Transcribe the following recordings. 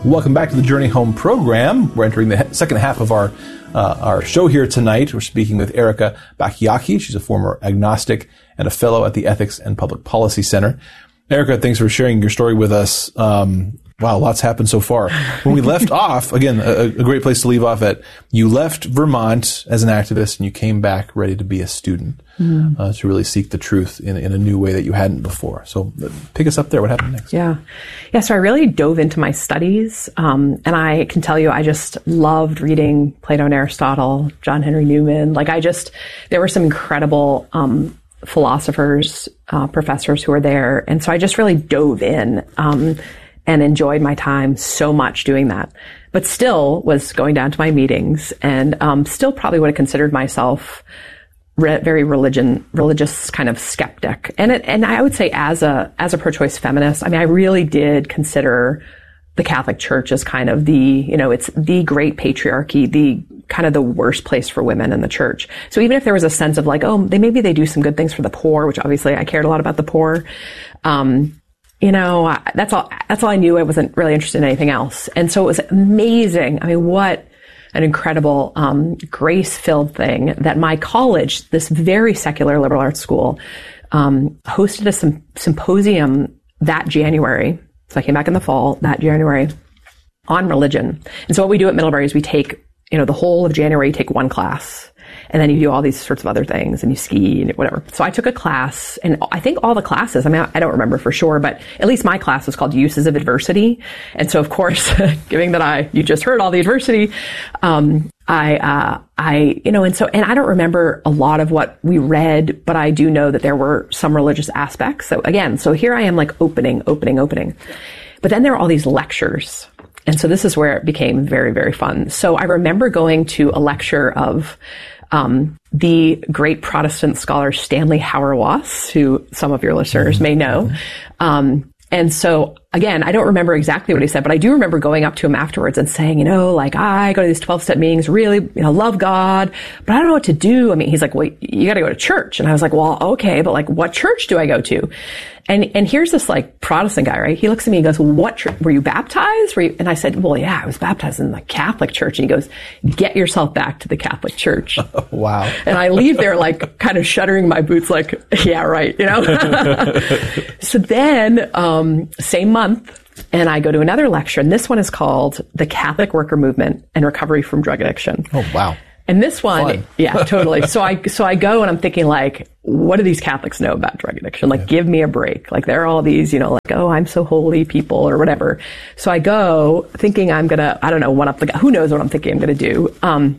Welcome back to the Journey Home program. We're entering the second half of our show here tonight. We're speaking with Erica Bachiochi. She's a former agnostic and a fellow at the Ethics and Public Policy Center. Erica, thanks for sharing your story with us. Wow, lots happened so far. When we left off, again, a great place to leave off at, you left Vermont as an activist and you came back ready to be a student, to really seek the truth in a new way that you hadn't before. So pick us up there. What happened next? Yeah. So I really dove into my studies. And I can tell you, I just loved reading Plato and Aristotle, John Henry Newman. There were some incredible, philosophers, professors who were there. And so I just really dove in, and enjoyed my time so much doing that, but still was going down to my meetings and still probably would have considered myself very religious kind of skeptic. And I would say as a pro-choice feminist, I mean, I really did consider the Catholic Church as kind of it's the great patriarchy, the kind of the worst place for women in the church. So even if there was a sense of like, maybe they do some good things for the poor, which obviously I cared a lot about the poor, that's all I knew. I wasn't really interested in anything else. And so it was amazing. I mean, what an incredible, grace-filled thing that my college, this very secular liberal arts school, hosted a symposium that January. So I came back in the fall that January on religion. And so what we do at Middlebury is we take, the whole of January, you take one class. And then you do all these sorts of other things and you ski and whatever. So I took a class, and I think all the classes, I mean, I don't remember for sure, but at least my class was called Uses of Adversity. And so of course, given that you just heard all the adversity, and I don't remember a lot of what we read, but I do know that there were some religious aspects. So here I am like opening. But then there are all these lectures. And so this is where it became very, very fun. So I remember going to a lecture of the great Protestant scholar Stanley Hauerwas, who some of your listeners may know. And so again, I don't remember exactly what he said, but I do remember going up to him afterwards and saying, I go to these 12-step meetings, really, love God, but I don't know what to do. I mean, he's like, well, you got to go to church. And I was like, well, okay, but like, what church do I go to? And here's this like Protestant guy, right? He looks at me and goes, well, what church? Were you baptized? And I said, well, yeah, I was baptized in the Catholic Church. And he goes, get yourself back to the Catholic Church. Wow. And I leave there like kind of shuddering my boots, like, yeah, right. So then, same month, and I go to another lecture, and this one is called The Catholic Worker Movement and Recovery from Drug Addiction. Oh, wow. And this one, fun. Yeah, totally. So I go and I'm thinking like, what do these Catholics know about drug addiction? Like, give me a break. Like, there are all these, I'm so holy people or whatever. So I go thinking I'm going to, I don't know, one up the guy. Who knows what I'm thinking I'm going to do.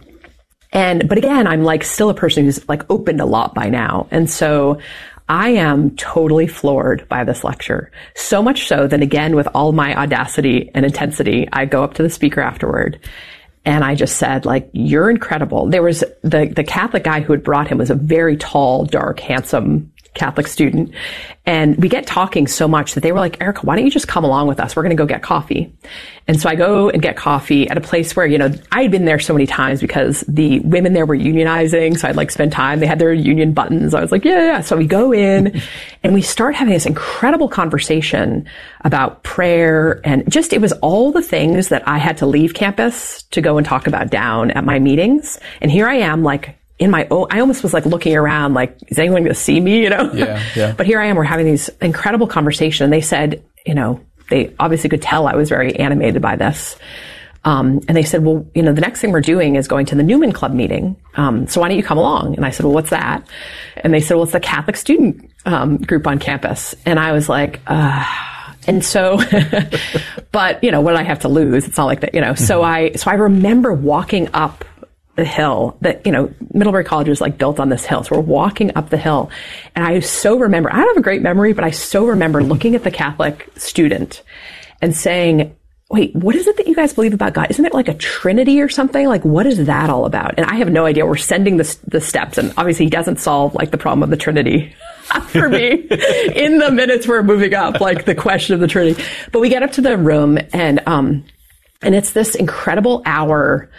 But again, I'm like still a person who's like opened a lot by now. And so I am totally floored by this lecture. So much so that again, with all my audacity and intensity, I go up to the speaker afterward. And I just said, like, you're incredible. There was the Catholic guy who had brought him was a very tall, dark, handsome Catholic student. And we get talking so much that they were like, Erica, why don't you just come along with us? We're going to go get coffee. And so I go and get coffee at a place where, I had been there so many times because the women there were unionizing. So I'd like spend time. They had their union buttons. I was like, yeah. So we go in and we start having this incredible conversation about prayer. And just, it was all the things that I had to leave campus to go and talk about down at my meetings. And here I am, like, I almost was like looking around, like, is anyone going to see me, Yeah. But here I am, we're having these incredible conversations. And they said, they obviously could tell I was very animated by this. And they said, well, the next thing we're doing is going to the Newman Club meeting. So why don't you come along? And I said, well, what's that? And they said, well, it's the Catholic student, group on campus. And I was like, and so, but what did I have to lose? It's not like that, So I remember walking up the hill that, Middlebury College is like built on this hill. So we're walking up the hill and I so remember, I don't have a great memory, but I so remember looking at the Catholic student and saying, wait, what is it that you guys believe about God? Isn't it like a Trinity or something? Like, what is that all about? And I have no idea. We're sending the steps, and obviously he doesn't solve like the problem of the Trinity for me in the minutes we're moving up, like the question of the Trinity. But we get up to the room and it's this incredible hour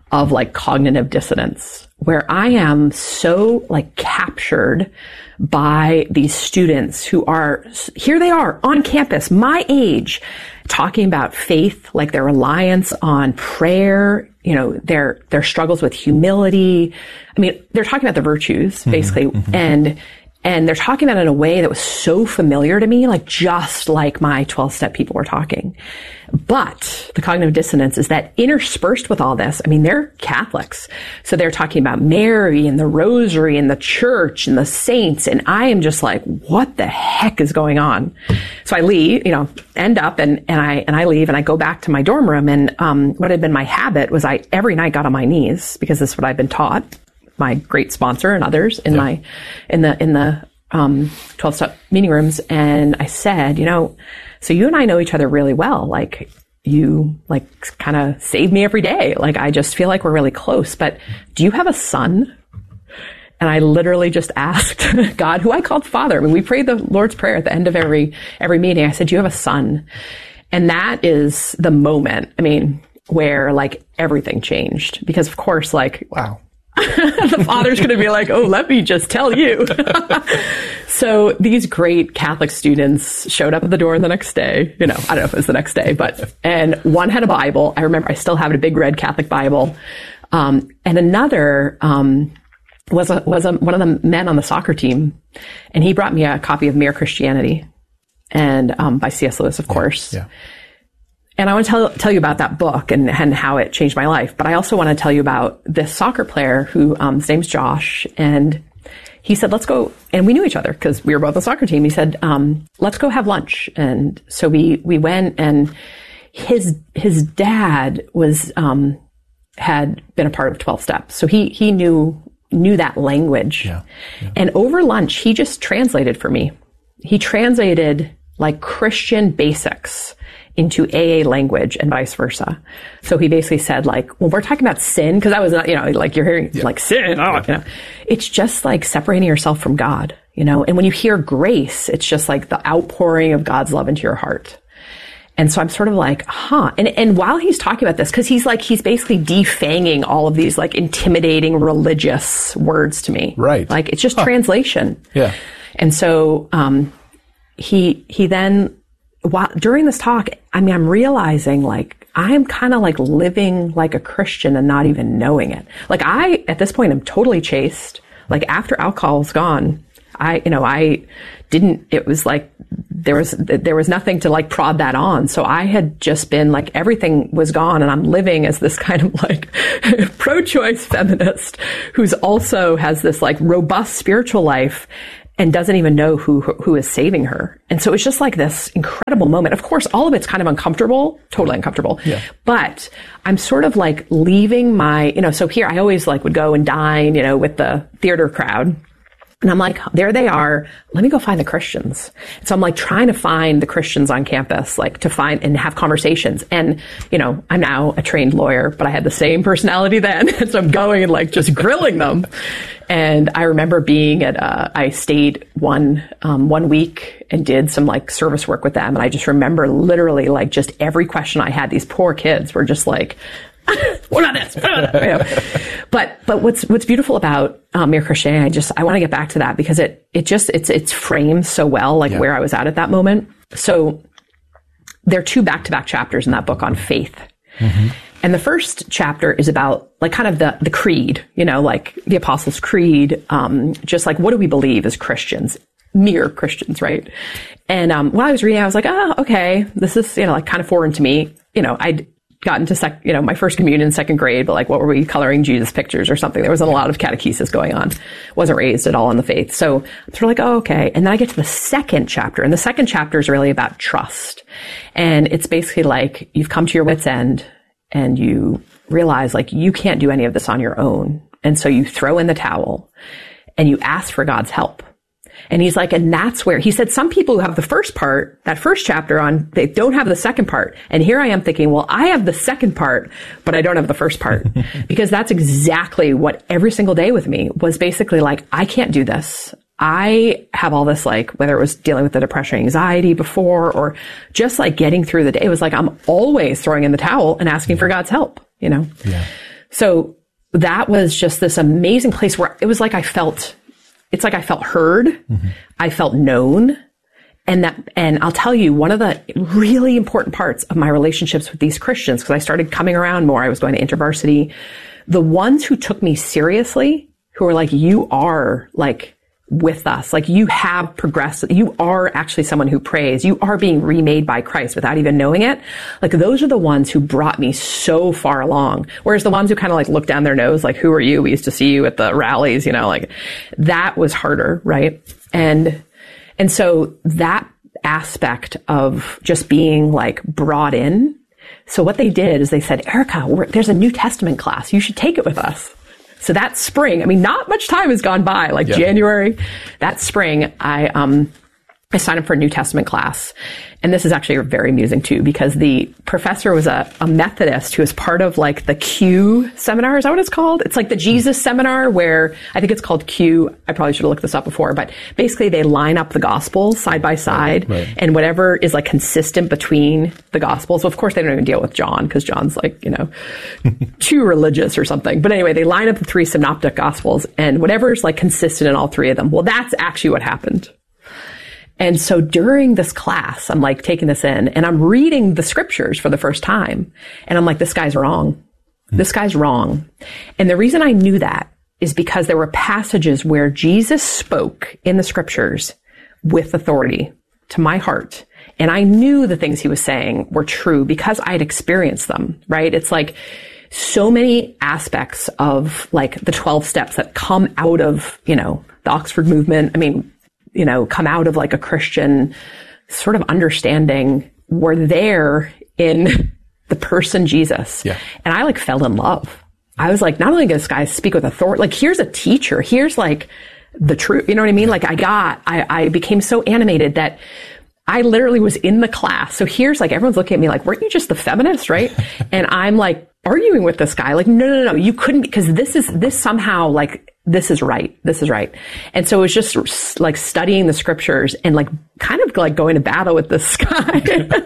of like cognitive dissonance, where I am so like captured by these students who are, here they are on campus, my age, talking about faith, like their reliance on prayer, you know, their struggles with humility. I mean, they're talking about the virtues, basically, and they're talking about it in a way that was so familiar to me, like just like my 12-step people were talking. But the cognitive dissonance is that interspersed with all this, I mean, they're Catholics. So they're talking about Mary and the rosary and the church and the saints. And I am just like, what the heck is going on? So I leave, you know, end up and I leave and I go back to my dorm room. And, what had been my habit was I every night got on my knees because this is what I've been taught. My great sponsor and others in the 12-step meeting rooms. And I said, you know, so you and I know each other really well. Like you like kind of save me every day. Like I just feel like we're really close, but do you have a son? And I literally just asked God, who I called Father. I mean, we prayed the Lord's Prayer at the end of every meeting. I said, do you have a son? And that is the moment, I mean, where like everything changed because of course, like, wow. The father's going to be like, oh, let me just tell you. So these great Catholic students showed up at the door the next day. You know, I don't know if it was the next day, and one had a Bible. I remember I still have a big red Catholic Bible. And another, was one of the men on the soccer team. And he brought me a copy of Mere Christianity and, by C.S. Lewis, of course. Yeah. And I want to tell you about that book and how it changed my life. But I also want to tell you about this soccer player who, his name's Josh. And he said, let's go. And we knew each other because we were both on the soccer team. He said, let's go have lunch. And so we went and his dad was, had been a part of 12 Steps. So he knew that language. Yeah. And over lunch, he just translated for me. He translated like Christian basics into AA language and vice versa. So he basically said like, when we're talking about sin, because I was not, you know, like you're hearing like sin, you know, it's just like separating yourself from God, you know, and when you hear grace, it's just like the outpouring of God's love into your heart. And so I'm sort of like, and while he's talking about this, cause he's basically defanging all of these like intimidating religious words to me. Right. Like it's just translation. Yeah. And so, he then, during this talk, I mean, I'm realizing like I'm kind of like living like a Christian and not even knowing it. Like at this point, I'm totally chaste. Like after alcohol was gone, it was like, there was nothing to like prod that on. So I had just been like, everything was gone and I'm living as this kind of like pro-choice feminist who's also has this like robust spiritual life and doesn't even know who is saving her. And so it's just like this incredible moment. Of course, all of it's kind of uncomfortable, totally uncomfortable. Yeah. But I'm sort of like leaving my, you know, so here I always like would go and dine, you know, with the theater crowd. And I'm like, there they are. Let me go find the Christians. So I'm like trying to find the Christians on campus, like to find and have conversations. And, you know, I'm now a trained lawyer, but I had the same personality then. And so I'm going and like just grilling them. And I remember being I stayed one week and did some like service work with them. And I just remember literally like just every question I had, these poor kids were just like, what about this? What about that? You know? But what's beautiful about Mere Christianity, I want to get back to that because it's framed so well, like where I was at that moment. So there are 2 back-to-back chapters in that book on faith. Mm-hmm. And the first chapter is about like kind of the creed, you know, like the Apostles' Creed, just like what do we believe as Christians, mere Christians, right? And while I was reading, I was like, okay, this is, you know, like kind of foreign to me. You know, I'd gotten to my first communion in 2nd grade, but like what were we coloring Jesus pictures or something? There wasn't a lot of catechesis going on. Wasn't raised at all in the faith. So I'm sort of like, okay. And then I get to the 2nd chapter, and the 2nd chapter is really about trust. And it's basically like you've come to your wit's end and you realize like you can't do any of this on your own. And so you throw in the towel and you ask for God's help. And he's like, and that's where he said, some people who have the first part, that first chapter on, they don't have the second part. And here I am thinking, well, I have the second part, but I don't have the first part because that's exactly what every single day with me was basically like, I can't do this. I have all this, like, whether it was dealing with the depression, anxiety before, or just like getting through the day, it was like, I'm always throwing in the towel and asking for God's help, you know? Yeah. So that was just this amazing place where it was like I felt heard. Mm-hmm. I felt known. And I'll tell you, one of the really important parts of my relationships with these Christians, because I started coming around more, I was going to InterVarsity, the ones who took me seriously, who were like, you are like with us, like you have progressed, you are actually someone who prays, you are being remade by Christ without even knowing it. Like those are the ones who brought me so far along. Whereas the ones who kind of like look down their nose, like, who are you? We used to see you at the rallies, you know, like that was harder, right? And so that aspect of just being like brought in. So what they did is they said, Erica, there's a New Testament class. You should take it with us. So that spring, I mean, not much time has gone by, like January, that spring, I signed up for a New Testament class. And this is actually very amusing too, because the professor was a Methodist who was part of like the Q seminar. Is that what it's called? It's like the Jesus seminar where I think it's called Q. I probably should have looked this up before, but basically they line up the gospels side by side and whatever is like consistent between the gospels. So of course they don't even deal with John because John's like, you know, too religious or something. But anyway, they line up the three synoptic gospels and whatever is like consistent in all three of them. Well, that's actually what happened. And so during this class, I'm like taking this in and I'm reading the scriptures for the first time. And I'm like, this guy's wrong. This guy's wrong. And the reason I knew that is because there were passages where Jesus spoke in the scriptures with authority to my heart. And I knew the things he was saying were true because I'd experienced them, right? It's like so many aspects of like the 12 steps that come out of, you know, the Oxford movement. I mean, you know, come out of like a Christian sort of understanding were there in the person Jesus. Yeah. And I like fell in love. I was like, not only does this guy speak with authority, like here's a teacher, here's like the truth, you know what I mean? Like I became so animated that I literally was in the class. So here's like, everyone's looking at me like, weren't you just the feminist, right? And I'm like arguing with this guy, like, no, you couldn't, because this somehow like, this is right. This is right. And so it was just like studying the scriptures and like kind of like going to battle with this guy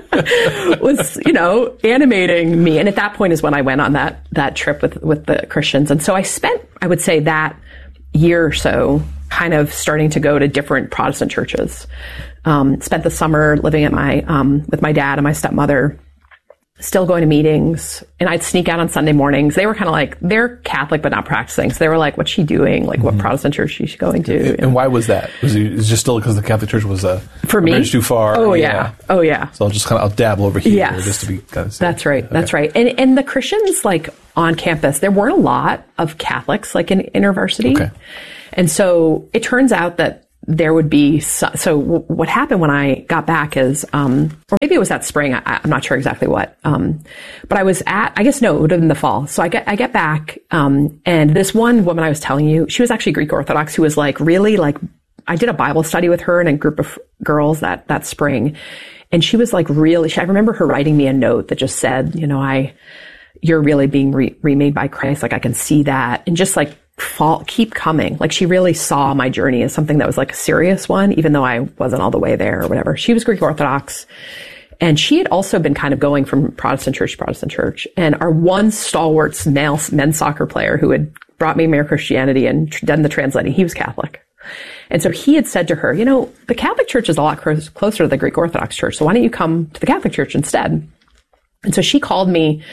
was, you know, animating me. And at that point is when I went on that trip with the Christians. And so I spent, I would say that year or so kind of starting to go to different Protestant churches. Spent the summer living at with my dad and my stepmother, still going to meetings, and I'd sneak out on Sunday mornings. They were kind of like, they're Catholic, but not practicing. So they were like, what's she doing? Like, what Protestant church is she going to? And why was that? Was it just still because the Catholic Church was for me? Too far? Oh, yeah. Oh, yeah. So I'll dabble over here just to be kind of safe. That's right. Okay. That's right. And the Christians, like, on campus, there weren't a lot of Catholics, like, in InterVarsity. Okay. And so it turns out that there would be, so what happened when I got back is, or maybe it was that spring, I'm not sure exactly what, but I was it would have been the fall. So I get back, and this one woman I was telling you, she was actually Greek Orthodox, who was like, really like, I did a Bible study with her and a group of girls that spring. And she was like, really, I remember her writing me a note that just said, you know, you're really being remade by Christ. Like I can see that. And just like, keep coming. Like she really saw my journey as something that was like a serious one, even though I wasn't all the way there or whatever. She was Greek Orthodox, and she had also been kind of going from Protestant church to Protestant church. And our one stalwart men's soccer player who had brought me Mere Christianity and done the translating, he was Catholic. And so he had said to her, you know, the Catholic Church is a lot closer to the Greek Orthodox Church, so why don't you come to the Catholic Church instead? And so she called me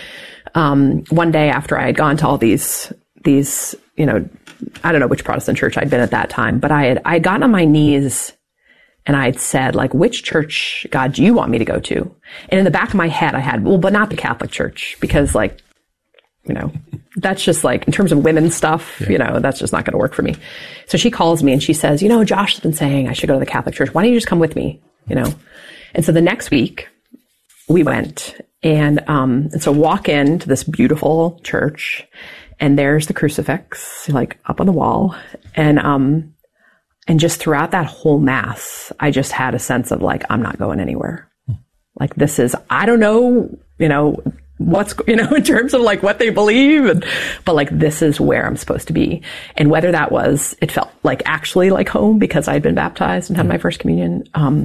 one day after I had gone to all these, you know, I don't know which Protestant church I'd been at that time, but I had gotten on my knees and I'd said, like, which church, God, do you want me to go to? And in the back of my head, I had, well, but not the Catholic Church, because, like, you know, that's just like, in terms of women's stuff, you know, that's just not going to work for me. So she calls me and she says, you know, Josh has been saying I should go to the Catholic Church. Why don't you just come with me? You know? And so the next week we went, and so walk into this beautiful church, and there's the crucifix, like, up on the wall. And just throughout that whole mass, I just had a sense of, like, I'm not going anywhere. Like, this is, I don't know, you know, what's, you know, in terms of, like, what they believe, but, like, this is where I'm supposed to be. And whether that was, it felt like actually like home because I'd been baptized and had my first communion.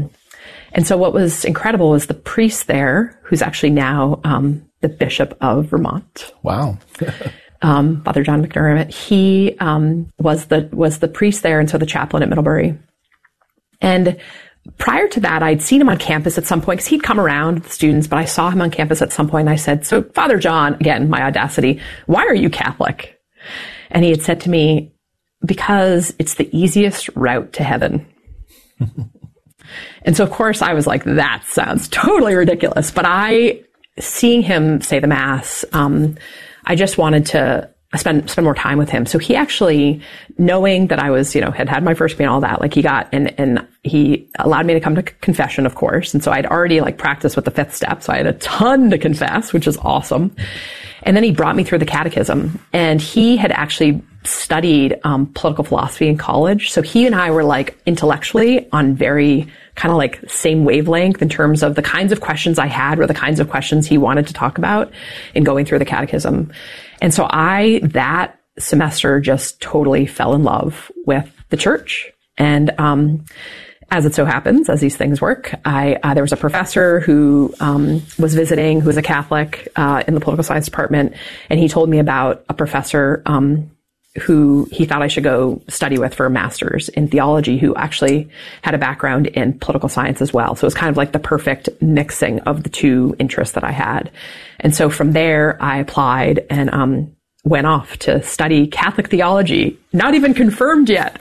And so what was incredible was the priest there, who's actually now the Bishop of Vermont. Wow. Father John McDermott, he was the priest there, and so the chaplain at Middlebury. And prior to that, I'd seen him on campus at some point because he'd come around with the students, but I saw him on campus at some point and I said, so Father John, again, my audacity, why are you Catholic? And he had said to me, because it's the easiest route to heaven. And so of course I was like, that sounds totally ridiculous. But seeing him say the Mass, I just wanted to spend more time with him. So he actually, knowing that I was, had my first communion, all that, like and he allowed me to come to confession, of course. And so I'd already practiced with the 5th step. So I had a ton to confess, which is awesome. And then he brought me through the catechism, and he had actually studied political philosophy in college. So he and I were intellectually on very kind of same wavelength in terms of the kinds of questions I had were the kinds of questions he wanted to talk about in going through the catechism. And so that semester just totally fell in love with the church. And as it so happens, as these things work, there was a professor who was visiting, who was a Catholic in the political science department, and he told me about a professor who he thought I should go study with for a master's in theology, who actually had a background in political science as well. So it was kind of the perfect mixing of the two interests that I had. And so from there, I applied and went off to study Catholic theology, not even confirmed yet.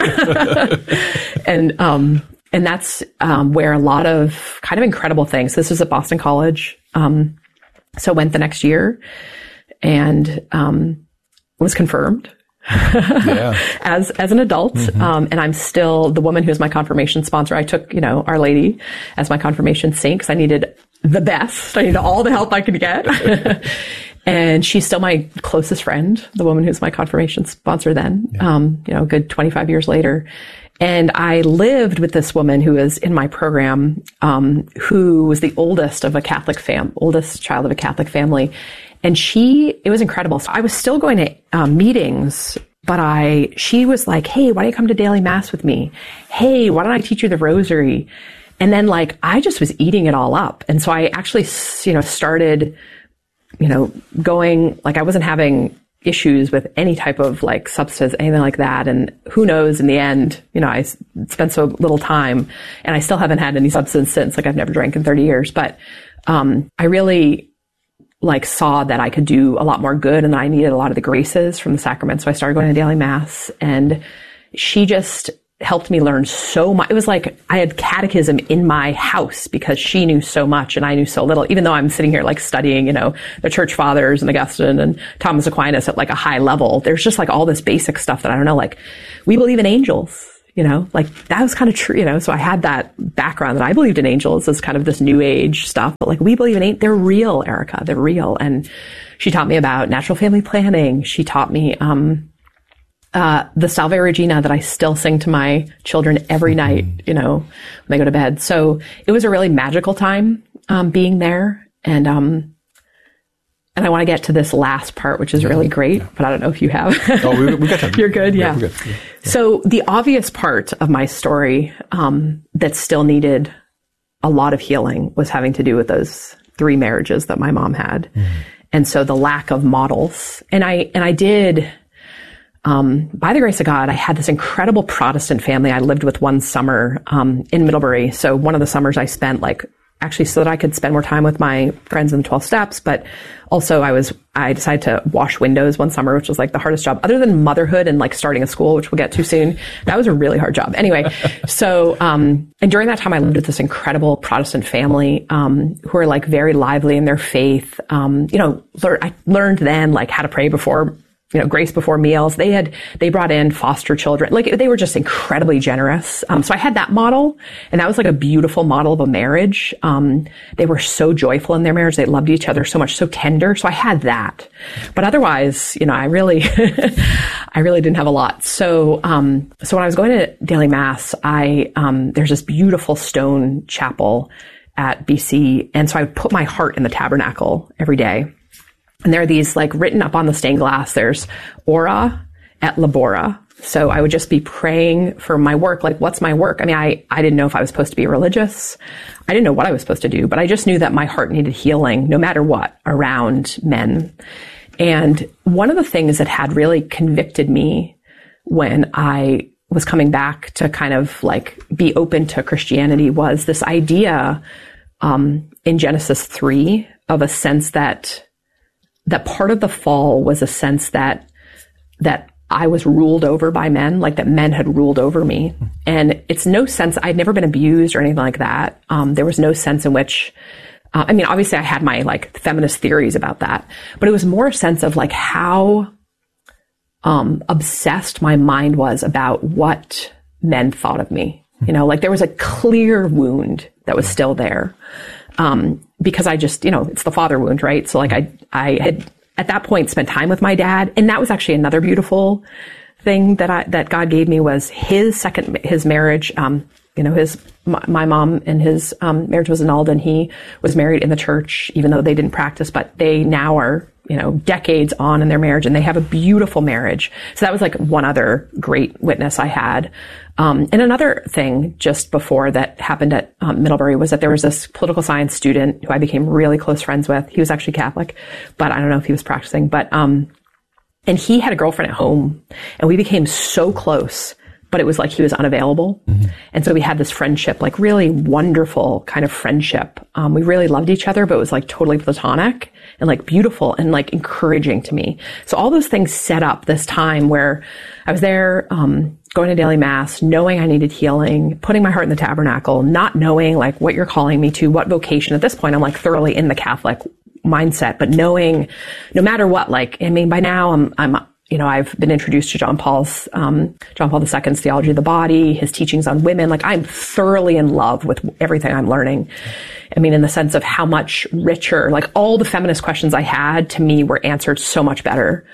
And that's where a lot of kind of incredible things. This was at Boston College. So went the next year and was confirmed. Yeah. as an adult. And I'm still the woman who's my confirmation sponsor. I took, Our Lady as my confirmation saint because I needed the best. I needed all the help I could get. And she's still my closest friend, the woman who's my confirmation sponsor then, a good 25 years later. And I lived with this woman who was in my program, who was the oldest child of a Catholic family. And it was incredible. So I was still going to meetings, but she was like, hey, why don't you come to daily Mass with me? Hey, why don't I teach you the rosary? And then I just was eating it all up. And so I actually, started, going, I wasn't having issues with any type of substance, anything like that. And who knows, in the end, I spent so little time and I still haven't had any substance since. I've never drank in 30 years, but I really saw that I could do a lot more good and I needed a lot of the graces from the sacrament. So I started going to daily Mass, and she just helped me learn so much. It was I had catechism in my house because she knew so much and I knew so little, even though I'm sitting here studying, the church fathers and Augustine and Thomas Aquinas at a high level. There's just all this basic stuff that I don't know, we believe in angels. That was kind of true, so I had that background that I believed in angels as kind of this new age stuff, but we believe in they're real, Erica, they're real. And she taught me about natural family planning. She taught me, the Salve Regina that I still sing to my children every night, when they go to bed. So it was a really magical time, being there. And I want to get to this last part, which is really great, but I don't know if you have. Oh, we got time. You're good, yeah. We're good. Yeah. So the obvious part of my story that still needed a lot of healing was having to do with those 3 marriages that my mom had. And so the lack of models. And I did, by the grace of God, I had this incredible Protestant family. I lived with one summer in Middlebury. So one of the summers I spent actually so that I could spend more time with my friends in the 12 steps. But also I decided to wash windows one summer, which was the hardest job other than motherhood and starting a school, which we'll get to soon. That was a really hard job. Anyway, so, and during that time I lived with this incredible Protestant family, who are very lively in their faith. I learned then how to pray before, grace before meals. They brought in foster children. They were just incredibly generous. So I had that model, and that was a beautiful model of a marriage. They were so joyful in their marriage. They loved each other so much, so tender. So I had that. But otherwise, I really, I really didn't have a lot. So when I was going to daily Mass, there's this beautiful stone chapel at BC. And so I would put my heart in the tabernacle every day. And there are these written up on the stained glass, there's ora et labora. So I would just be praying for my work. What's my work? I mean, I didn't know if I was supposed to be religious. I didn't know what I was supposed to do, but I just knew that my heart needed healing no matter what around men. And one of the things that had really convicted me when I was coming back to kind of like be open to Christianity was this idea in Genesis 3 of a sense that part of the fall was a sense that I was ruled over by men, like that men had ruled over me. And it's no sense, I'd never been abused or anything like that. There was no sense in which, I mean, obviously I had my like feminist theories about that, but it was more a sense of like how obsessed my mind was about what men thought of me. You know, like there was a clear wound that was still there. Because I just, you know, it's the father wound, right? So like I had at that point spent time with my dad, and that was actually another beautiful thing that God gave me was his marriage. You know, my mom and his marriage was annulled, and he was married in the church, even though they didn't practice, but they now are, you know, decades on in their marriage, and they have a beautiful marriage. So that was like one other great witness I had. And another thing just before that happened at Middlebury was that there was this political science student who I became really close friends with. He was actually Catholic, but I don't know if he was practicing, but, and he had a girlfriend at home, and we became so close, but it was like he was unavailable. Mm-hmm. And so we had this friendship, like really wonderful kind of friendship. We really loved each other, but it was like totally platonic and like beautiful and like encouraging to me. So all those things set up this time where I was there, going to daily mass, knowing I needed healing, putting my heart in the tabernacle, not knowing like what you're calling me to, what vocation. At this point, I'm like thoroughly in the Catholic mindset, but knowing no matter what, like, I mean, by now I'm you know, I've been introduced to John Paul II's theology of the body, his teachings on women. Like I'm thoroughly in love with everything I'm learning. I mean, in the sense of how much richer, like all the feminist questions I had to me were answered so much better,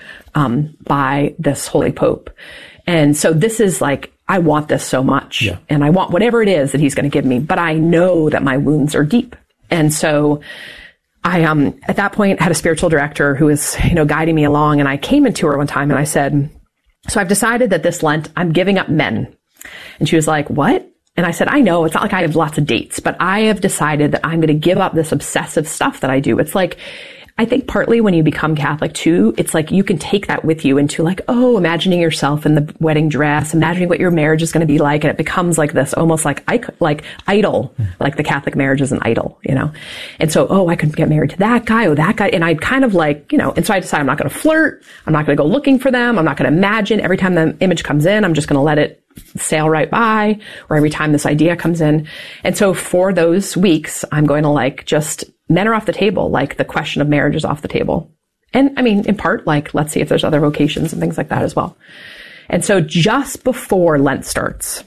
by this Holy Pope. And so this is like, I want this so much, and I want whatever it is that he's going to give me, but I know that my wounds are deep. And so I, at that point had a spiritual director who was, you know, guiding me along, and I came into her one time and I said, so I've decided that this Lent, I'm giving up men. And she was like, what? And I said, I know it's not like I have lots of dates, but I have decided that I'm going to give up this obsessive stuff that I do. It's like, I think partly when you become Catholic too, it's like you can take that with you into like, oh, imagining yourself in the wedding dress, imagining what your marriage is going to be like. And it becomes like this almost like idol, like the Catholic marriage is an idol, you know? And so, oh, I could get married to that guy or that guy. And I'd kind of like, you know, and so I decided I'm not going to flirt. I'm not going to go looking for them. I'm not going to imagine every time the image comes in, I'm just going to let it sail right by, or every time this idea comes in. And so for those weeks, I'm going to like just men are off the table, like the question of marriage is off the table. And I mean, in part, like, let's see if there's other vocations and things like that as well. And so just before Lent starts,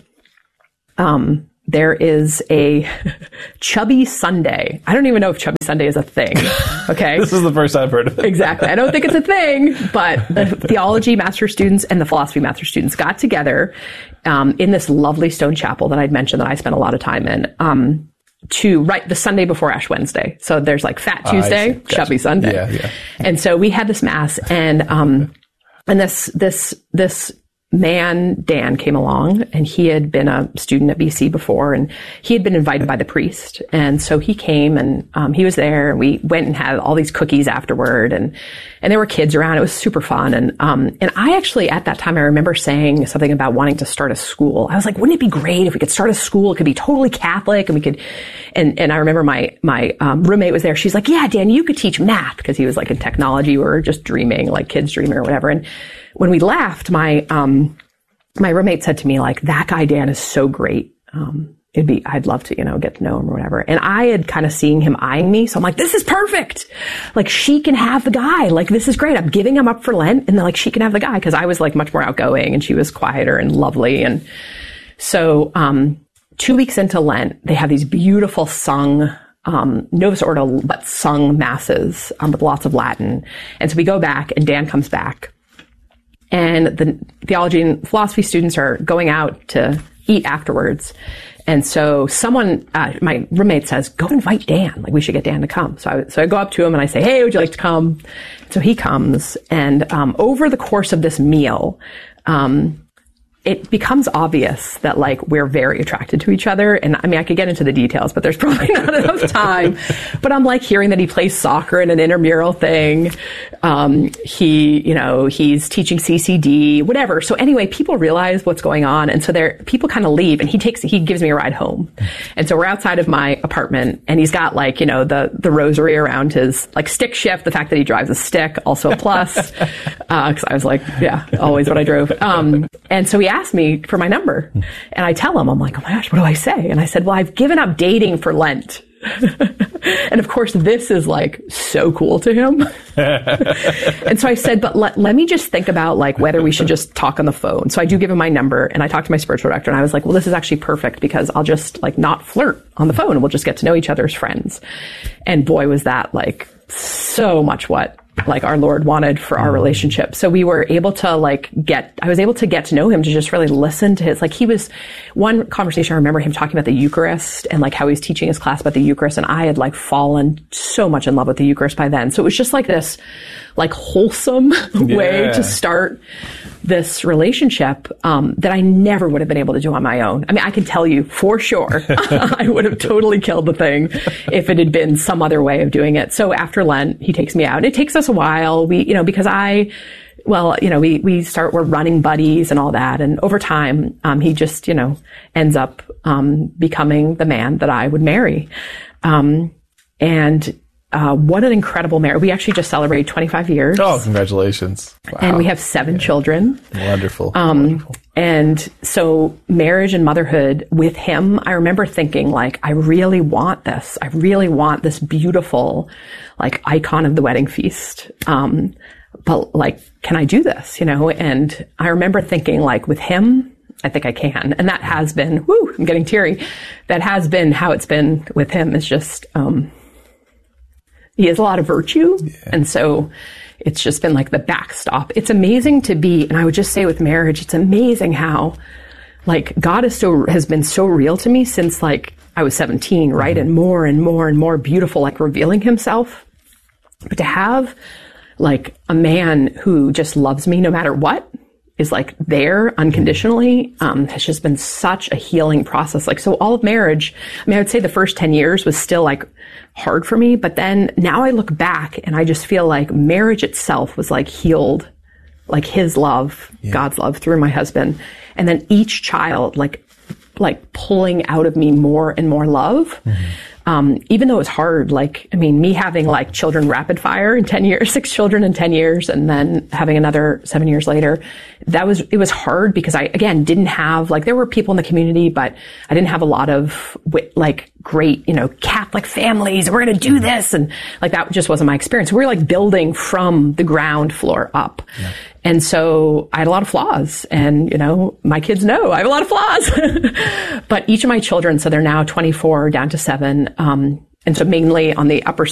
there is a Chubby Sunday. I don't even know if Chubby Sunday is a thing. Okay. This is the first I've heard of it. Exactly. I don't think it's a thing, but the theology master students and the philosophy master students got together, in this lovely stone chapel that I'd mentioned that I spent a lot of time in, to write the Sunday before Ash Wednesday. So there's like Fat Tuesday, gotcha. Chubby Sunday. Yeah. And so we had this mass, and this man, Dan, came along, and he had been a student at BC before, and he had been invited by the priest. And so he came, and he was there, and we went and had all these cookies afterward, and there were kids around. It was super fun. And I actually, at that time, I remember saying something about wanting to start a school. I was like, wouldn't it be great if we could start a school? It could be totally Catholic, and we could, and I remember my roommate was there. She's like, yeah, Dan, you could teach math, because he was like in technology. We were just dreaming, like kids dreaming or whatever. And when we left, my roommate said to me, like, that guy, Dan, is so great. I'd love to, you know, get to know him or whatever. And I had kind of seen him eyeing me. So I'm like, this is perfect. Like, she can have the guy. Like, this is great. I'm giving him up for Lent. And then like, she can have the guy. Cause I was like much more outgoing and she was quieter and lovely. And so, 2 weeks into Lent, they have these beautiful sung, Novus Ordo, but sung masses, with lots of Latin. And so we go back, and Dan comes back. And the theology and philosophy students are going out to eat afterwards. And so someone, my roommate says, go invite Dan. Like, we should get Dan to come. So I go up to him and I say, hey, would you like to come? So he comes. And over the course of this meal, it becomes obvious that like we're very attracted to each other. And I mean, I could get into the details, but there's probably not enough time. But I'm like hearing that he plays soccer in an intramural thing. He's teaching CCD, whatever. So anyway, people realize what's going on. And so people kind of leave, and he gives me a ride home. And so we're outside of my apartment, and he's got like, the rosary around his like stick shift. The fact that he drives a stick, also a plus. Cause I was like, yeah, always what I drove. And so he asked me for my number, and I tell him, I'm like, oh my gosh, what do I say? And I said, well, I've given up dating for Lent. And of course, this is like so cool to him. And so I said, but let me just think about like whether we should just talk on the phone. So I do give him my number, and I talked to my spiritual director, and I was like, well, this is actually perfect because I'll just like not flirt on the phone, and we'll just get to know each other as friends. And boy, was that like so much what like our Lord wanted for our relationship. So we were able to I was able to get to know him, to just really listen to one conversation I remember him talking about the Eucharist and like how he was teaching his class about the Eucharist. And I had like fallen so much in love with the Eucharist by then. So it was just like this like wholesome way to start this relationship that I never would have been able to do on my own. I mean, I can tell you for sure, I would have totally killed the thing if it had been some other way of doing it. So after Lent, he takes me out. It takes us a while. Because we're running buddies and all that. And over time, he just, ends up becoming the man that I would marry. What an incredible marriage. We actually just celebrated 25 years. Oh, congratulations. Wow. And we have 7 children. Wonderful. Wonderful. And so marriage and motherhood with him, I remember thinking like, I really want this. I really want this beautiful like icon of the wedding feast. But like, can I do this? And I remember thinking like with him, I think I can. And that has been, I'm getting teary. That has been how it's been with him. Is just, he has a lot of virtue. Yeah. And so it's just been like the backstop. It's amazing to be, and I would just say with marriage, it's amazing how like God has been so real to me since like I was 17, right? And more and more and more beautiful, like revealing himself. But to have like a man who just loves me no matter what, is like there unconditionally, has just been such a healing process. Like, so all of marriage, I mean, I would say the first 10 years was still like hard for me, but then now I look back and I just feel like marriage itself was like healed, like his love, God's love through my husband. And then each child, like pulling out of me more and more love. Even though it was hard, me having like children rapid fire in 10 years, 6 children in 10 years, and then having another 7 years later, it was hard because I, again, didn't have, there were people in the community, but I didn't have a lot of great, Catholic families. We're going to do this. And that just wasn't my experience. We were building from the ground floor up. Yeah. And so I had a lot of flaws, and, my kids know I have a lot of flaws, but each of my children, so they're now 24 down to 7. And so mainly on the upper